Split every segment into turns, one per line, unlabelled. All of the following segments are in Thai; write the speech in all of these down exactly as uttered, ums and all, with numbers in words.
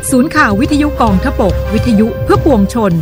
ศูนย์ข่าววิทยุกองทพบกวิทยุเพื่อปวงชน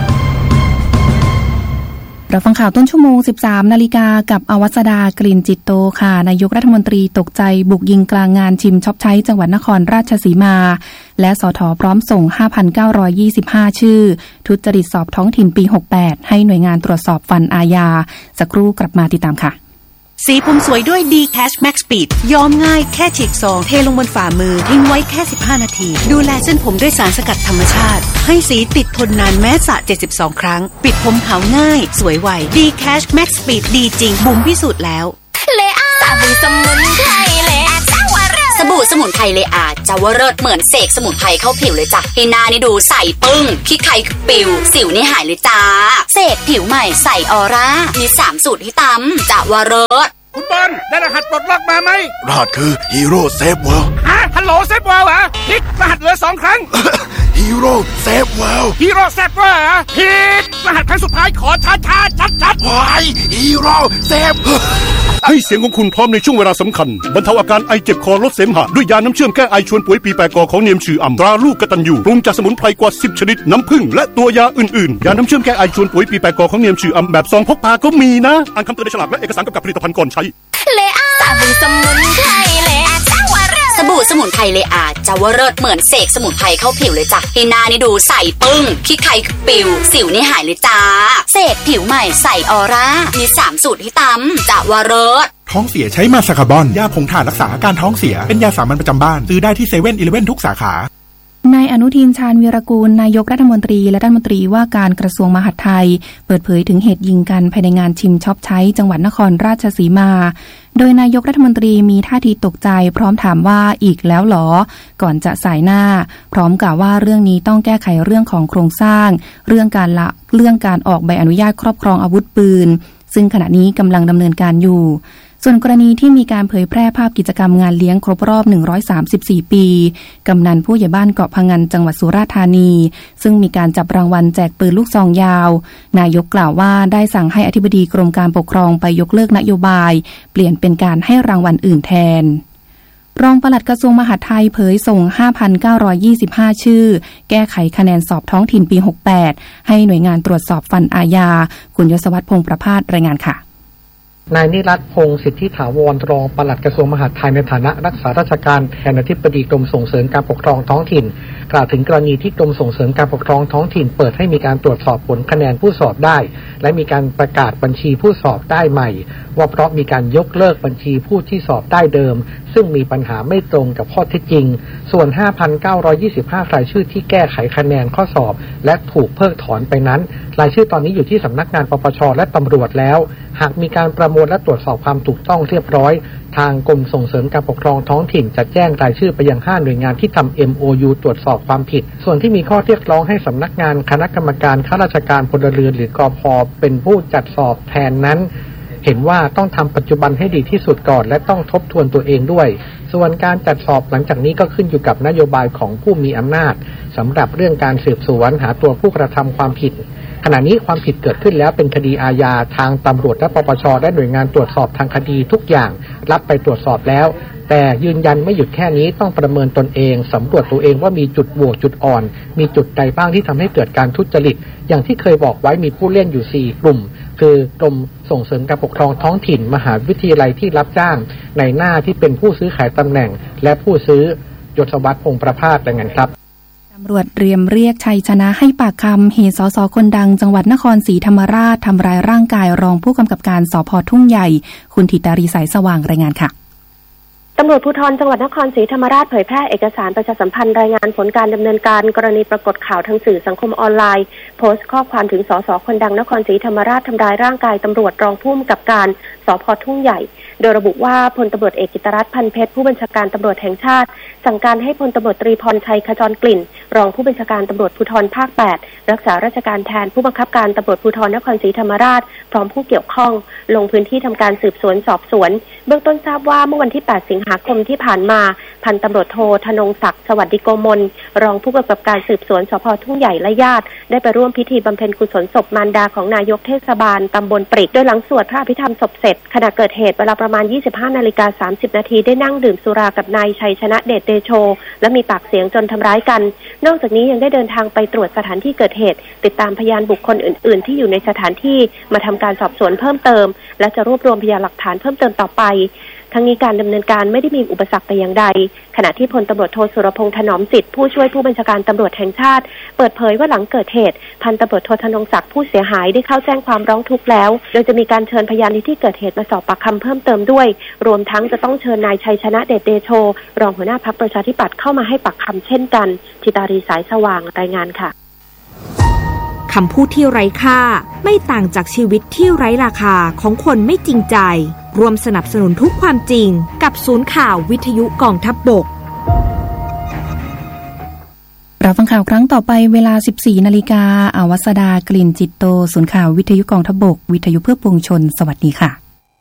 รับฟังข่าวต้นชั่วโมง สิบสามนาฬิกากับอวัสดากลิ่นจิตโตค่ะนายกรัฐมนตรีตกใจบุกยิงกลางงานชิมช็อปใช้จังหวัดนครราชสีมาและสท.พร้อมส่ง ห้าพันเก้าร้อยยี่สิบห้า ชื่อทุจริตสอบท้องถิ่นปีหกสิบแปดให้หน่วยงานตรวจสอบฟันอาญาสักครู่กลับมาติดตามค่ะ
สีผมสวยด้วย D Cash Max Speed ย้อมง่ายแค่ฉีกซองเทลงบนฝ่ามือทิ้งไว้แค่สิบห้านาทีดูแลเส้นผมด้วยสารสกัดธรรมชาติให้สีติดทนนานแม้สระเจ็ดสิบสองครั้งปิดผมขาวง่ายสวยไว D Cash Max Speed ดีจริงบุ๋มพิสูจน์แล้ว
เลอาสบู่สมุนไพรเลอาเจ้าวรสบู่สมุนไพรเลอาเจ้าวรสเหมือนเสกสมุนไพรเข้าผิวเลยจ้ะให้หน้านี่ดูใสปึ้งขี้ใครปิวสิวนี่หายเลยจ้าเสกผิวใหม่ใสออร่ามีสามสูตรให้ตำเจ้าวรส
คุณบอลได้รหัสปลดล็อกมาไหม
รหัสคือฮีโร่เซฟเวิลด์
ฮะฮัลโหลเซฟเวิลด์เหรอพิกรหัสเหลือสองครั้ง
ฮีโร่เซฟเวิลด์
ฮีโร่เซฟเวิลด์เหรอพิกรหัสครั้งสุดท้ายขอช้าช้าชัดชัด
วายฮีโร่เซฟ
ให้เสียงของคุณพร้อมในช่วงเวลาสำคัญบรรเทาอาการไอเจ็บคอลดเสมหะด้วยยาน้ำเชื่อมแก้ไอชวนป่วยปีแปดกอของเนียมชื่ออ่ำตราลูกกตัญญูปรุงจากสมุนไพรกว่าสิบชนิดน้ำผึ้งและตัวยาอื่นๆยาน้ำเชื่อมแก้ไอชวนป่วยปีแปดกอของเนียมชื่ออ่ำแบบซองพกพาก็มีนะอ่านคำเตือนในฉลากและเอกสารกำกับผลิตภัณฑ์ก่อนใช้
เลอาสบู่สมุนไพรเลอาเจ้าวรสบู่สมุนไพรเลอาเจ้าวรสเหมือนเสกสมุนไพรเข้าผิวเลยจ้ะให้หน้านี่ดูใสปึ้งขี้ใครปิวสิวนี่หายเลยจ้าเสกผิวใหม่ใสออร่ามีสามสูตรให้ตำเจ้าวรส
ท้องเสียใช้มาสคาร์บอนยาผงถ่านรักษาอาการท้องเสียเป็นยาสามัญประจำบ้านซื้อได้ที่เซเว่นอีเลฟเว่นทุกสาขาน
ายอนุทินชาญวีรกูลนายกรัฐมนตรีและรัฐมนตรีว่าการกระทรวงมหาดไทยเปิดเผยถึงเหตุยิงกันภายในงานชิมช็อปใช้จังหวัดนครราชสีมาโดยนายกรัฐมนตรีมีท่าทีตกใจพร้อมถามว่าอีกแล้วหรอก่อนจะสายหน้าพร้อมกล่าวว่าเรื่องนี้ต้องแก้ไขเรื่องของโครงสร้างเรื่องการละเรื่องการออกใบอนุญาตครอบครองอาวุธปืนซึ่งขณะนี้กำลังดำเนินการอยู่ส่วนกรณีที่มีการเผยแพร่ภาพกิจกรรมงานเลี้ยงครบรอบหนึ่งร้อยสามสิบสี่ปีกำนันผู้ใหญ่บ้านเกาะพะงันจังหวัดสุราษฎร์ธานีซึ่งมีการจับรางวัลแจกปืนลูกซองยาวนายกกล่าวว่าได้สั่งให้อธิบดีกรมการปกครองไปยกเลิกนโยบายเปลี่ยนเป็นการให้รางวัลอื่นแทนรองปลัดกระทรวงมหาดไทยเผยส่ง ห้าพันเก้าร้อยยี่สิบห้า ชื่อแก้ไขคะแนนสอบท้องถิ่นปีหกสิบแปดให้หน่วยงานตรวจสอบฟันอาญาคุณยศวัฒน์พงษ์ประภาสรายงานค่ะ
นายนิรัตน์พงษ์สิทธิถาวรรองปลัดกระทรวงมหาดไทยในฐานะรักษาราชการแทนอธิบดีกรมส่งเสริมการปกครองท้องถิ่นกล่าวถึงกรณีที่กรมส่งเสริมการปกครองท้องถิ่นเปิดให้มีการตรวจสอบผลคะแนนผู้สอบได้และมีการประกาศบัญชีผู้สอบได้ใหม่ว่าเพราะมีการยกเลิกบัญชีผู้ที่สอบได้เดิมซึ่งมีปัญหาไม่ตรงกับข้อเท็จจริงส่วน ห้าพันเก้าร้อยยี่สิบห้า รายชื่อที่แก้ไขคะแนนข้อสอบและถูกเพิกถอนไปนั้นรายชื่อตอนนี้อยู่ที่สำนักงานปปชและตำรวจแล้วหากมีการประมวลและตรวจสอบความถูกต้องเรียบร้อยทางกรมส่งเสริมการปกครองท้องถิ่นจะแจ้งรายชื่อไปยังห้าหน่วยงานที่ทำ เอ็ม โอ ยู ตรวจสอบความผิดส่วนที่มีข้อเรียกร้องให้สำนักงานคณะกรรมการข้าราชการพลเรือนหรือกพ.เป็นผู้จัดสอบแทนนั้นเห็นว่าต้องทำปัจจุบันให้ดีที่สุดก่อนและต้องทบทวนตัวเองด้วยส่วนการจัดสอบหลังจากนี้ก็ขึ้นอยู่กับนโยบายของผู้มีอำนาจสำหรับเรื่องการสืบสวนหาตัวผู้กระทำความผิดขณะนี้ความผิดเกิดขึ้นแล้วเป็นคดีอาญาทางตำรวจและปปชและหน่วยงานตรวจสอบทางคดีทุกอย่างรับไปตรวจสอบแล้วแต่ยืนยันไม่หยุดแค่นี้ต้องประเมินตนเองสำรวจตัวเองว่ามีจุดบวกจุดอ่อนมีจุดใดบ้างที่ทำให้เกิดการทุจริตอย่างที่เคยบอกไว้มีผู้เล่นอยู่สี่กลุ่มคือกรมส่งเสริมการปกครองท้องถิ่นมหาวิทยาลัยที่รับจ้างในหน้าที่เป็นผู้ซื้อขายตำแหน่งและผู้ซื้อยศวัฒน์พงษ์ประภาสรายงานครับ
ตำรวจเตรียมเรียกชัยชนะให้ปากคำเหตุสสคนดังจังหวัดนครศรีธรรมราชทำร้ายร่างกายรองผู้กำกับการสภ.ทุ่งใหญ่คุณธิตารีสายสว่างรายงานค่ะ
ตำรวจภูธรจังหวัดนครศรีธรรมราชเผยแพร่เอกสารประชาสัมพันธ์รายงานผลการดำเนินการกรณีปรากฏข่าวทางสื่อสังคมออนไลน์โพสต์ข้อความถึงสสคนดังนครศรีธรรมราชทำร้ายร่างกายตำรวจรองผู้กำกับการสภ.ทุ่งใหญ่โดยระบุว่าพลตำรวจเอกกิตติรัตน์พันเพชรผู้บัญชาการตำรวจแห่งชาติสั่งการให้พลตำรวจตรีพรชัยขจรกลิ่นรองผู้บัญชาการตำรวจภูธรภาคแปดรักษาราชการแทนผู้บังคับการตำรวจภูธรนครศรีธรรมราชพร้อมผู้เกี่ยวข้องลงพื้นที่ทำการสืบสวนสอบสวนเบื้องต้นทราบว่าเมื่อวันที่แปดสิงหาคมที่ผ่านมาพันตำรวจโทธนงศักดิ์สวัสดิโกมลรองผู้กำกับการสืบสวนสภ.ทุ่งใหญ่และญาติได้ไปร่วมพิธีบำเพ็ญกุศลศพมารดาของนายกเทศบาลตำบลปริกโดยหลังสวดพระอภิธรรมศพเสร็จขณะเกิดเหตุเวลาประมาณประมาณ ยี่สิบห้านาฬิกาสามสิบนาทีได้นั่งดื่มสุรากับนายชัยชนะเดชเตโชและมีปากเสียงจนทำร้ายกันนอกจากนี้ยังได้เดินทางไปตรวจสถานที่เกิดเหตุติดตามพยานบุคคลอื่นๆที่อยู่ในสถานที่มาทำการสอบสวนเพิ่มเติมและจะรวบรวมพยานหลักฐานเพิ่มเติมต่อไปทั้งนี้การดำเนินการไม่ได้มีอุปสรรคแต่อย่างใดขณะที่พลตำรวจโทสุรพงษ์ถนอมสิทธิ์ผู้ช่วยผู้บัญชาการตำรวจแห่งชาติเปิดเผยว่าหลังเกิดเหตุพันตำรวจโทธนงศักดิ์ผู้เสียหายได้เข้าแจ้งความร้องทุกข์แล้วโดยจะมีการเชิญพยานในที่เกิดเหตุมาสอบปากคำเพิ่มเติมด้วยรวมทั้งจะต้องเชิญนายชัยชนะเดชเตโชรองหัวหน้าพรรคประชาธิปัตย์เข้ามาให้ปากคำเช่นกันธิตารีสายสว่างรายงานค่ะ
คำพูดที่ไร้ค่าไม่ต่างจากชีวิตที่ไร้ราคาของคนไม่จริงใจร่วมสนับสนุนทุกความจริงกับศูนย์ข่าววิทยุกองทัพบก
รับฟังข่าวครั้งต่อไปเวลา สิบสี่นาฬิกา อวสดากลิ่นจิตโตศูนย์ข่าววิทยุกองทัพบกวิทยุเพื่อปวงชนสวัสดีค่ะ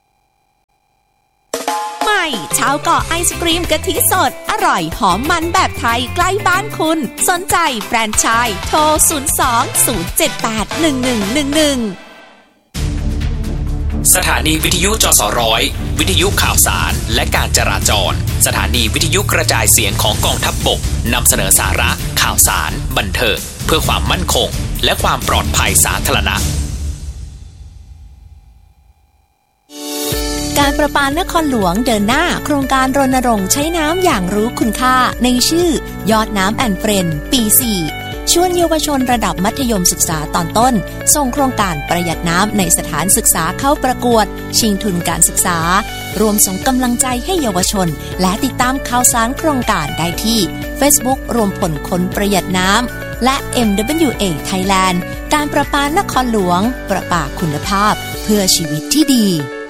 ใหม่ชาวเกาะไอศกรีมกะทิสดอร่อยหอมมันแบบไทยใกล้บ้านคุณสนใจแฟรนไชส์โทรศูนย์ สอง ศูนย์ เจ็ด แปด หนึ่ง หนึ่ง หนึ่ง หนึ่ง
สถานีวิทยุจสร้อยวิทยุข่าวสารและการจราจรสถานีวิทยุกระจายเสียงของกองทัพบกนำเสนอสาระข่าวสารบันเทิงเพื่อความมั่นคงและความปลอดภัยสาธารณะ
การประปานครหลวงเดินหน้าโครงการรณรงค์ใช้น้ำอย่างรู้คุณค่าในชื่อยอดน้ำแอนเฟรนปี สี่ชวนเยาวชนระดับมัธยมศึกษาตอนต้นส่งโครงการประหยัดน้ำในสถานศึกษาเข้าประกวดชิงทุนการศึกษารวมส่งกำลังใจให้เยาวชนและติดตามข่าวสารโครงการได้ที่ Facebook รวมผลคนประหยัดน้ำและ เอ็ม ดับเบิลยู เอ Thailand การประปานครหลวงประปาคุณภาพเพื่อชีวิตที่ดี